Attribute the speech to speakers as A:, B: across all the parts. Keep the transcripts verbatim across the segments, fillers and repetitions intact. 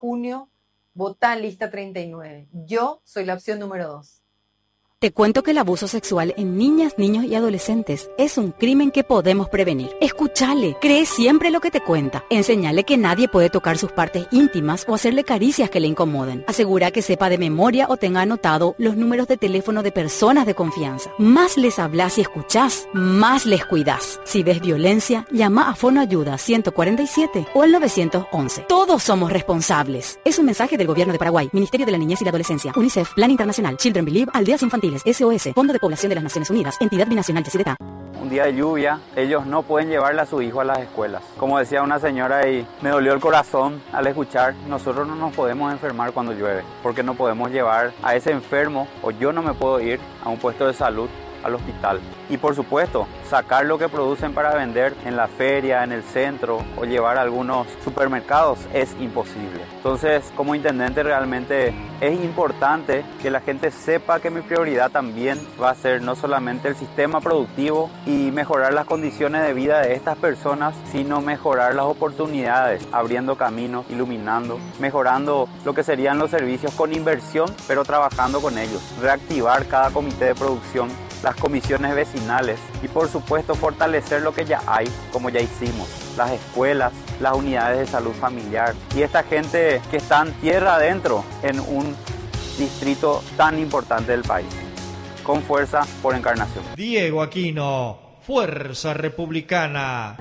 A: junio, votá lista treinta y nueve. Yo soy la opción número dos.
B: Te cuento que el abuso sexual en niñas, niños y adolescentes es un crimen que podemos prevenir. Escúchale, cree siempre lo que te cuenta. Enséñale que nadie puede tocar sus partes íntimas o hacerle caricias que le incomoden. Asegura que sepa de memoria o tenga anotado los números de teléfono de personas de confianza. Más les hablas y escuchás, más les cuidás. Si ves violencia, llama a Fonoayuda ciento cuarenta y siete o al nueve once. Todos somos responsables. Es un mensaje del Gobierno de Paraguay, Ministerio de la Niñez y la Adolescencia, UNICEF, Plan Internacional, Children Believe, Aldeas Infantiles, S O S, Fondo de Población de las Naciones Unidas, Entidad Binacional Yacyretá.
C: Un día de lluvia, ellos no pueden llevarle a su hijo a las escuelas. Como decía una señora y me dolió el corazón al escuchar, nosotros no nos podemos enfermar cuando llueve, porque no podemos llevar a ese enfermo, o yo no me puedo ir a un puesto de salud, al hospital. Y por supuesto, sacar lo que producen para vender en la feria, en el centro o llevar a algunos supermercados es imposible. Entonces, como intendente realmente es importante que la gente sepa que mi prioridad también va a ser no solamente el sistema productivo y mejorar las condiciones de vida de estas personas, sino mejorar las oportunidades, abriendo caminos, iluminando, mejorando lo que serían los servicios con inversión, pero trabajando con ellos, reactivar cada comité de producción, las comisiones vecinales y por supuesto fortalecer lo que ya hay, como ya hicimos, las escuelas, las unidades de salud familiar y esta gente que está en tierra adentro en un distrito tan importante del país. Con fuerza por Encarnación.
D: Diego Aquino, Fuerza Republicana.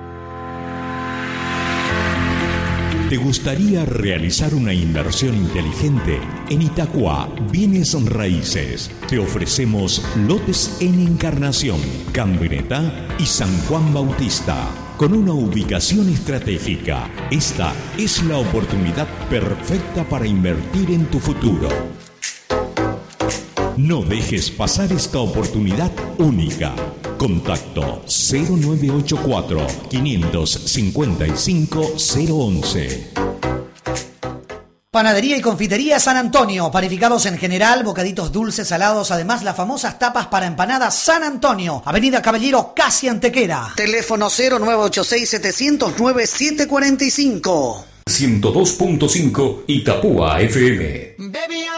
E: ¿Te gustaría realizar una inversión inteligente? En Itacua, Bienes Raíces, te ofrecemos lotes en Encarnación, Camioneta y San Juan Bautista. Con una ubicación estratégica, esta es la oportunidad perfecta para invertir en tu futuro. No dejes pasar esta oportunidad única. Contacto cero nueve ocho cuatro, cinco cinco cinco, cero once.
F: Panadería y confitería San Antonio, panificados en general, bocaditos dulces, salados, además las famosas tapas para empanadas San Antonio, Avenida Caballero, casi Antequera. Teléfono cero nueve ocho seis, siete cero nueve, siete cuatro cinco.
E: ciento dos punto cinco Itapúa F M.